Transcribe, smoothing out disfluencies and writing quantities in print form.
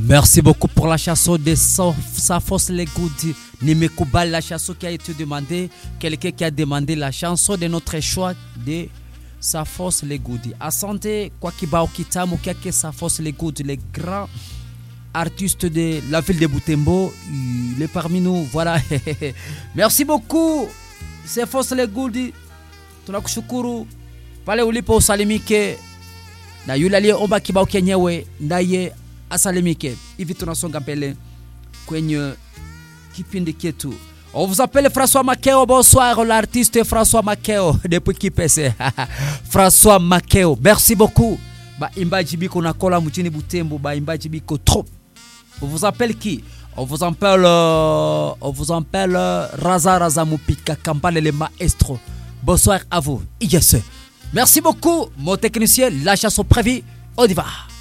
Merci beaucoup pour la chanson de Safos Legoudi. Nimekubali la chanson qui a été demandée. Quelqu'un qui a demandé la chanson de notre choix de Safos Legoudi. Asante kwa kibao kitamu kyake Safos Legoudi, les grands artistes de la ville de Butembo. Il est parmi nous. Voilà. Merci beaucoup Safos Legoudi. Tunakushukuru pale ulipo usalimike na yule aliyeomba kibao kenyewe ndaye asalimike. Hivi tunasonga mbele kwenye kipindi chetu. On vous appelle François Makeo. Bonsoir l'artiste François Makeo depuis Kipese. François Makeo, merci beaucoup. Ba imbaji biko na kola mchini Butembo, ba imbaji biko trop. On vous appelle qui? On vous appelle Raza Mupika Kampale le maestro. Bonsoir à vous. Yes. Merci beaucoup mon technicien, la chanson prévue. On y va.